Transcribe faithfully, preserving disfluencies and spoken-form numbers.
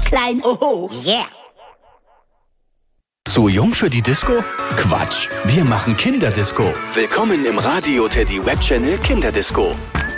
klein. Oho. Yeah. Zu jung für die Disco? Quatsch, wir machen Kinderdisco. Willkommen im Radio Teddy Web Channel Kinderdisco.